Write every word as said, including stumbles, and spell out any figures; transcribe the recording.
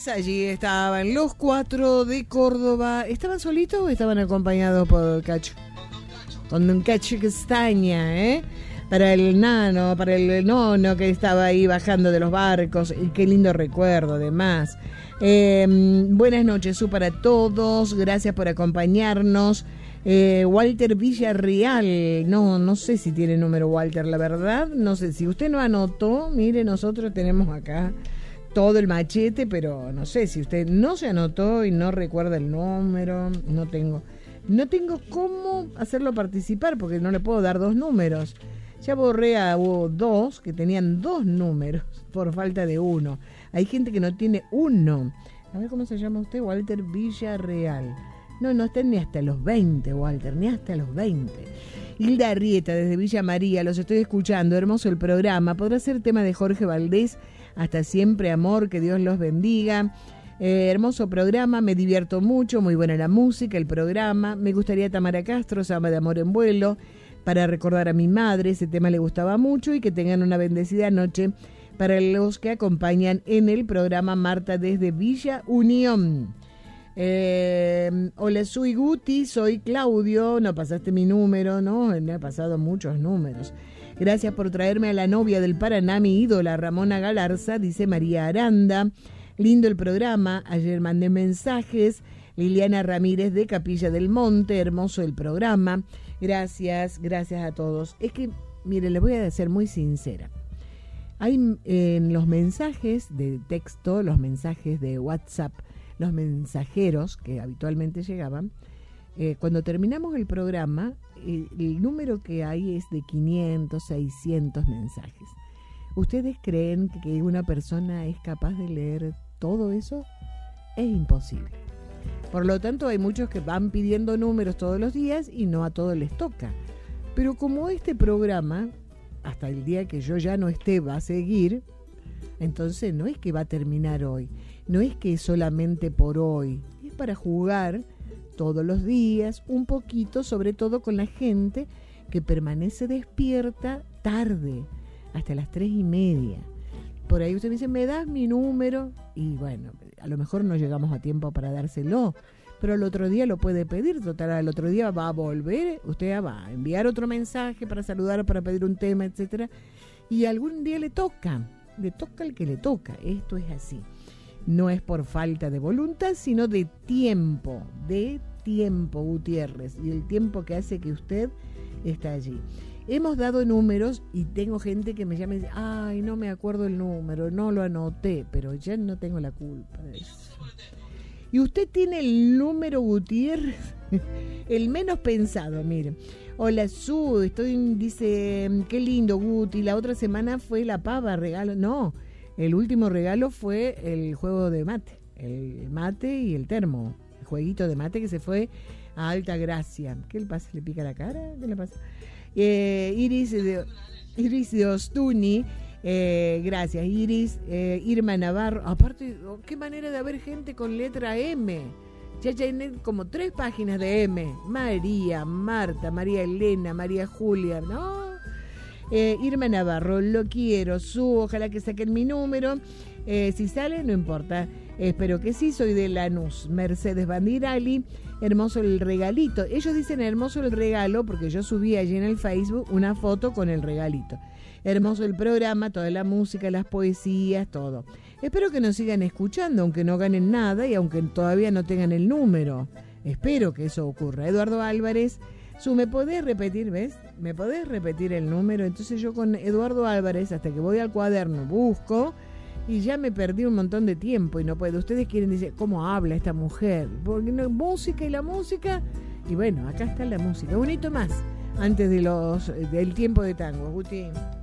señores, allí estaban los cuatro de Córdoba. ¿Estaban solitos o estaban acompañados por Cacho? Con un Cacho Castaña, ¿eh? Para el nano, para el nono que estaba ahí bajando de los barcos. Y qué lindo recuerdo, además. Eh, buenas noches, Su, para todos. Gracias por acompañarnos. Eh, Walter Villarreal. No, no sé si tiene número Walter, la verdad. No sé, si usted no anotó, mire, nosotros tenemos acá todo el machete, pero no sé si usted no se anotó y no recuerda el número. No tengo, no tengo cómo hacerlo participar porque no le puedo dar dos números. Ya borré a hubo dos que tenían dos números por falta de uno. Hay gente que no tiene uno. A ver cómo se llama usted, Walter Villarreal. No, no está ni hasta los veinte, Walter, ni hasta los veinte. Hilda Arrieta, desde Villa María, los estoy escuchando. Hermoso el programa. Podrá ser tema de Jorge Valdés. Hasta siempre, amor, que Dios los bendiga. Eh, hermoso programa, me divierto mucho. Muy buena la música, el programa. Me gustaría Tamara Castro, Samba de Amor en Vuelo, para recordar a mi madre. Ese tema le gustaba mucho y que tengan una bendecida noche para los que acompañan en el programa. Marta desde Villa Unión. Eh, hola, soy Guti, soy Claudio. No pasaste mi número, ¿no? Me ha pasado muchos números. Gracias por traerme a la novia del Paraná, mi ídola Ramona Galarza, dice María Aranda. Lindo el programa. Ayer mandé mensajes. Liliana Ramírez de Capilla del Monte. Hermoso el programa. Gracias, gracias a todos. Es que, mire, les voy a ser muy sincera. Hay eh, en los mensajes de texto, los mensajes de WhatsApp, los mensajeros que habitualmente llegaban, eh, cuando terminamos el programa, eh, el número que hay es de quinientos, seiscientos mensajes. ¿Ustedes creen que una persona es capaz de leer todo eso? Es imposible. Por lo tanto, hay muchos que van pidiendo números todos los días y no a todos les toca. Pero como este programa, hasta el día que yo ya no esté, va a seguir, entonces no es que va a terminar hoy, no es que es solamente por hoy, es para jugar todos los días, un poquito, sobre todo con la gente que permanece despierta tarde, hasta las tres y media. Por ahí usted me dice, ¿me das mi número? Y bueno, a lo mejor no llegamos a tiempo para dárselo, pero el otro día lo puede pedir. Total, al otro día va a volver, usted va a enviar otro mensaje para saludar, para pedir un tema, etcétera, y algún día le toca, le toca el que le toca. Esto es así. No es por falta de voluntad, sino de tiempo, de tiempo, Gutiérrez, y el tiempo que hace que usted está allí. Hemos dado números y tengo gente que me llama y dice, ay, no me acuerdo el número, no lo anoté, pero ya no tengo la culpa de eso. Y usted tiene el número, Gutiérrez, el menos pensado, mire. Hola, Su, estoy, dice, qué lindo, Guti, la otra semana fue la pava, regalo. No, el último regalo fue el juego de mate, el mate y el termo, el jueguito de mate que se fue a Alta Gracia. ¿Qué le pasa? ¿Le pica la cara? ¿Qué le pasa? Eh, Iris, de, Iris de Ostuni, eh, gracias Iris. eh, Irma Navarro, aparte, oh, qué manera de haber gente con letra M. Ya hay como tres páginas de M. María, Marta, María Elena, María Julia, ¿no? Eh, Irma Navarro, lo quiero, Su, ojalá que saquen mi número. Eh, si sale, no importa. Espero que sí, soy de Lanús. Mercedes Bandirali, hermoso el regalito. Ellos dicen hermoso el regalo porque yo subí allí en el Facebook una foto con el regalito. Hermoso el programa, toda la música, las poesías, todo. Espero que nos sigan escuchando, aunque no ganen nada y aunque todavía no tengan el número. Espero que eso ocurra. Eduardo Álvarez, Su, ¿me podés repetir, ves? ¿Me podés repetir el número? Entonces yo con Eduardo Álvarez, hasta que voy al cuaderno, busco... Y ya me perdí un montón de tiempo y no puedo. Ustedes quieren decir, ¿cómo habla esta mujer? Porque no, música y la música. Y bueno, acá está la música. Un hito más antes de los del tiempo de tango, Guti.